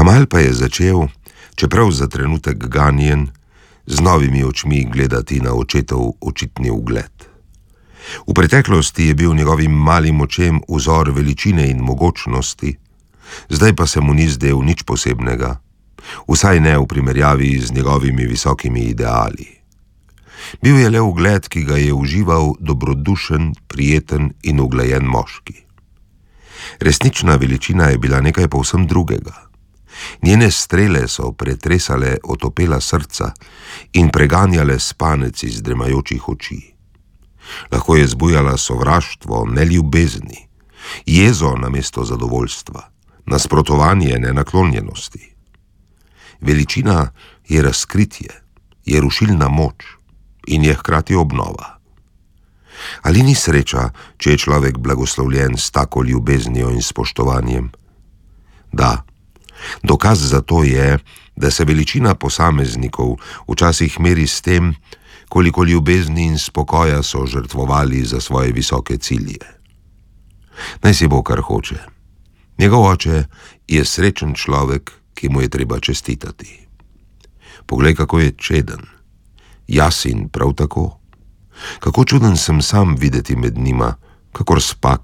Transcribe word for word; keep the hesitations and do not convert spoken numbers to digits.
Kamal pa je začel, čeprav za trenutek ganjen, z novimi očmi gledati na očetov očitni ugled. V preteklosti je bil njegovim malim očem vzor veličine in mogočnosti, zdaj pa se mu ni zdel nič posebnega, vsaj ne v primerjavi z njegovimi visokimi ideali. Bil je le ugled, ki ga je užival dobrodušen, prijeten in uglajen moški. Resnična veličina je bila nekaj povsem drugega. Njene strele so pretresale otopela srca in preganjale spanec iz dremajočih oči. Lahko je zbujala sovraštvo, ne ljubezni, jezo namesto zadovoljstva, nasprotovanje nenaklonjenosti. Veličina je razkritje, je rušilna moč in je hkrati obnova. Ali ni sreča, če je človek blagoslovljen s tako ljubeznijo in spoštovanjem? Da, dokaz za to je, da se veličina posameznikov včasih meri s tem, koliko ljubezni in spokoja so žrtvovali za svoje visoke cilje. Naj si bo, kar hoče. Njegov oče je srečen človek, ki mu je treba čestitati. Poglej, kako je čeden. Jasin prav tako. Kako čuden sem sam videti med njima, kakor spak